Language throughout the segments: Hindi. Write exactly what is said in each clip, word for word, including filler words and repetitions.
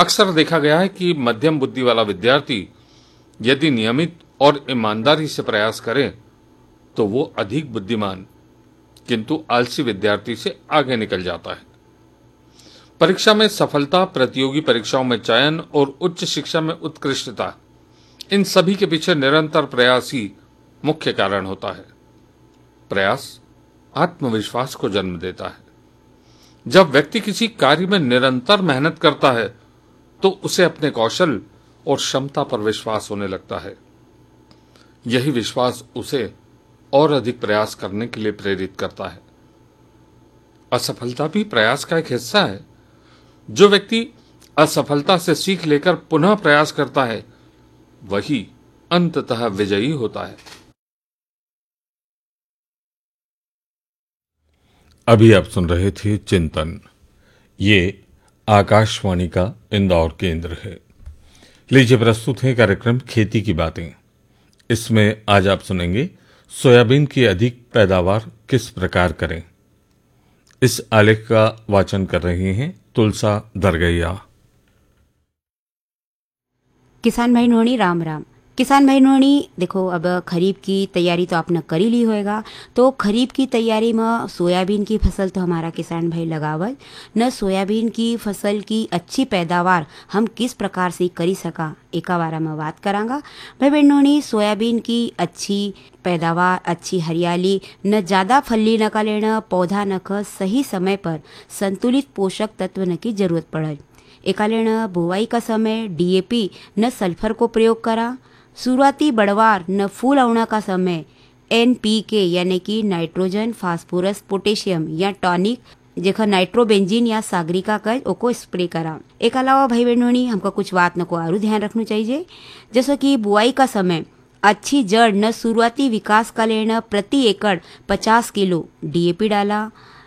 अक्सर देखा गया है कि मध्यम बुद्धि वाला विद्यार्थी यदि नियमित और ईमानदारी से प्रयास करे तो वो अधिक बुद्धिमान किंतु आलसी विद्यार्थी से आगे निकल जाता है। परीक्षा में सफलता, प्रतियोगी परीक्षाओं में चयन और उच्च शिक्षा में उत्कृष्टता, इन सभी के पीछे निरंतर प्रयास ही मुख्य कारण होता है। प्रयास आत्मविश्वास को जन्म देता है। जब व्यक्ति किसी कार्य में निरंतर मेहनत करता है तो उसे अपने कौशल और क्षमता पर विश्वास होने लगता है। यही विश्वास उसे और अधिक प्रयास करने के लिए प्रेरित करता है। असफलता भी प्रयास का एक हिस्सा है। जो व्यक्ति असफलता से सीख लेकर पुनः प्रयास करता है वही अंततः विजयी होता है। अभी आप सुन रहे थे चिंतन। ये आकाशवाणी का इंदौर केंद्र है। लीजिए प्रस्तुत है कार्यक्रम खेती की बातें। इसमें आज आप सुनेंगे सोयाबीन की अधिक पैदावार किस प्रकार करें। इस आलेख का वाचन कर रहे हैं तुलसा दरगैया। किसान भाई नोनी राम राम। किसान भाई नोनी देखो, अब खरीफ की तैयारी तो आपने कर ही ली होएगा। तो खरीफ की तैयारी में सोयाबीन की फसल तो हमारा किसान भाई लगावल न। सोयाबीन की फसल की अच्छी पैदावार हम किस प्रकार से करी सका एका बारे में बात करांगा। भाई बहनों, सोयाबीन की अच्छी पैदावार, अच्छी हरियाली, न ज़्यादा फली न का लेना, पौधा न क सही समय पर संतुलित पोषक तत्व न की जरूरत पड़े। एका लेना बुआई का समय डीएपी न सल्फर को प्रयोग करा। शुरुआती बढ़वार न फूल आवना का समय एनपीके यानी कि नाइट्रोजन, फास्फोरस, पोटेशियम या टॉनिक जेखा नाइट्रोबेंजीन या सागरिका का ओको स्प्रे करा। एक अलावा भाई बहनों, हमको कुछ बात न को आरू ध्यान रखना चाहिए। जैसे कि बुआई का समय अच्छी जड़ न शुरुआती विकास का लेना प्रति एकड़ पचास किलो डीएपी डाला।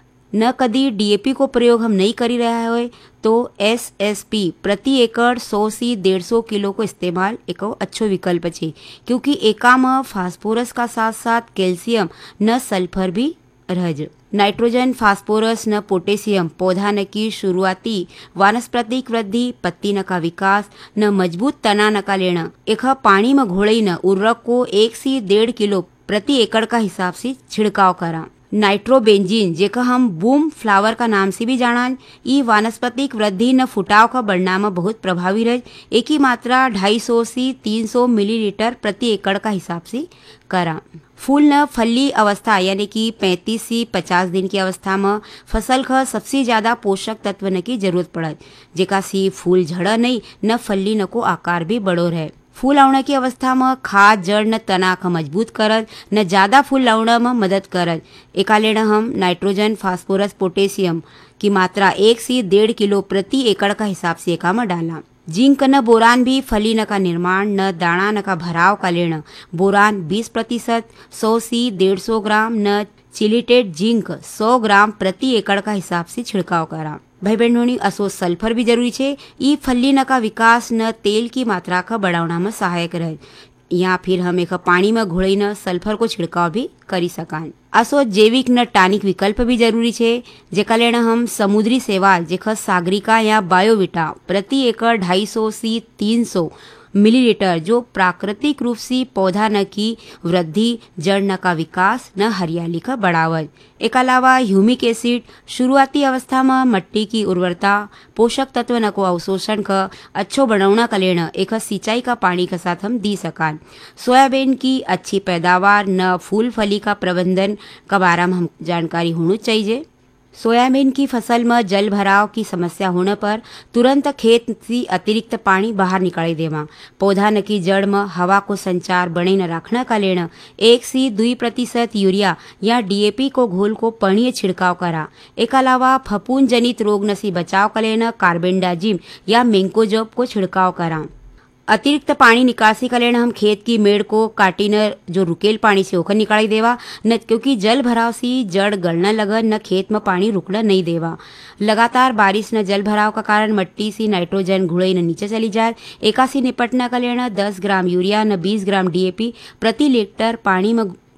न कदी डीएपी को प्रयोग हम नहीं करी रहा है तो एसएसपी प्रति एकड़ सौ से डेढ़ सौ किलो को इस्तेमाल एक अच्छो विकल्प है, क्योंकि एका में फास्फोरस का साथ साथ कैल्शियम न सल्फर भी रह। नाइट्रोजन, फास्फोरस न पोटेशियम पौधा न की शुरुआती वानस्पतिक वृद्धि, पत्ती न का विकास न मजबूत तना न का लेना। एक पानी में घोड़ई न उर्वरक को एक से डेढ़ किलो प्रति एकड़ का हिसाब से छिड़काव करा। नाइट्रोबेंजीन जेका हम बूम फ्लावर का नाम से भी जाना, ई वानस्पतिक वृद्धि न फुटाव का बढ़ना में बहुत प्रभावी रहे। एक ही मात्रा ढाई सौ से तीन सौ मिलीलीटर प्रति एकड़ का हिसाब से करा। फूल न फली अवस्था यानी कि पैंतीस से पचास दिन की अवस्था में फसल का सबसे ज्यादा पोषक तत्व न की जरूरत पड़े, जेका सी फूल झड़ा नहीं न फली न को आकार भी बड़ो रहे। फूल आवने की अवस्था में खाद जड़ न तना का मजबूत करत न ज्यादा फूल लावने में मदद करत। एका लेना हम नाइट्रोजन, फास्फोरस, पोटेशियम की मात्रा एक से डेढ़ किलो प्रति एकड़ का हिसाब से एका में डाला। जिंक न बोरान भी फली न का निर्माण न दाना न का भराव का लेना। बोरान बीस प्रतिशत सौ से डेढ़ सौ ग्राम न चिलिटेड जिंक सौ ग्राम प्रति एकड़ का हिसाब से छिड़काव करा। भाई बहनों, असो सल्फर भी जरूरी है। ई फली न का विकास न तेल की मात्रा का बढ़ाना में सहायक रहे। या फिर हम एक पानी में घोड़ी न सल्फर को छिड़काव भी करी सकान। असो जैविक न टॉनिक विकल्प भी जरूरी है, जेका लेना हम समुद्री सेवाल जेखा सागरिका या बायोविटा प्रति एकड़ ढाई सौ से तीन सौ मिलीलीटर जो प्राकृतिक रूप से पौधा न की वृद्धि, जड़ न का विकास न हरियाली का बढ़ावत। एक अलावा ह्यूमिक एसिड शुरुआती अवस्था में मट्टी की उर्वरता, पोषक तत्व न को अवशोषण का अच्छो बढ़ाना का लेना एक सिंचाई का पानी के साथ हम दी सकान। सोयाबीन की अच्छी पैदावार न फूल फली का प्रबंधन का बारे में हम जानकारी होनी चाहिए। सोयाबीन की फसल में जल भराव की समस्या होने पर तुरंत खेत से अतिरिक्त पानी बाहर निकाल देवा। पौधा न की जड़ में हवा को संचार बने न रखने का लेना एक से दुई प्रतिशत यूरिया या डीएपी को घोल को पानी छिड़काव करा। एक अलावा फफूंद जनित रोग न से बचाव का लेना कार्बेंडाजिम या मेंकोजोब को छिड़काव करा। अतिरिक्त पानी निकासी का लेना हम खेत की मेड़ को काटी न जो रुकेल पानी से होकर निकाली देवा न, क्योंकि जल भराव से जड़ गलने लगन न खेत में पानी रुकना नहीं देवा। लगातार बारिश न जल भराव का कारण मट्टी से नाइट्रोजन घुड़ई न नीचे चली जाए। एका से निपटने का लेना दस ग्राम यूरिया न बीस ग्राम डीएपी प्रति लीटर पानी में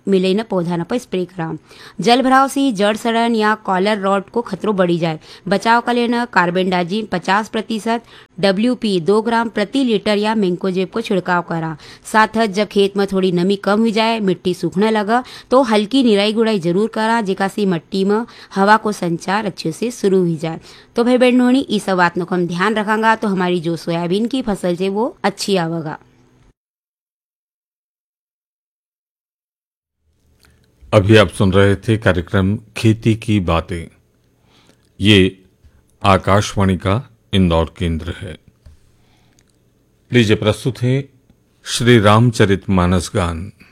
मिले न पौधा न पर स्प्रे करा। जल भराव से जड़ सड़न या कॉलर रॉट को खतरो बढ़ी जाए। बचाव का लेना कार्बेंडाजिम पचास प्रतिशत डब्ल्यू पी दो ग्राम प्रति लीटर या मैंकोजेब को छिड़काव करा। साथ ही जब खेत में थोड़ी नमी कम हो जाए, मिट्टी सूखने लगा तो हल्की निराई गुड़ाई जरूर करा, जेका से मिट्टी में हवा को संचार अच्छे से शुरू हो जाए। तो भाई बहनों इस सब बात को हम ध्यान रखेंगे तो हमारी जो सोयाबीन की फसल है वो अच्छी आवेगा। अभी आप सुन रहे थे कार्यक्रम खेती की बातें। ये आकाशवाणी का इंदौर केंद्र है। लीजिए प्रस्तुत है श्री रामचरित मानस गान।